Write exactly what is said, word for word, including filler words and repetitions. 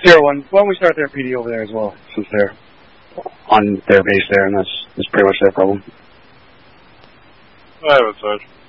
Zero one. Why don't we start their P D over there as well, since they're on their base there, and that's, that's pretty much their problem. I have it, Sarge.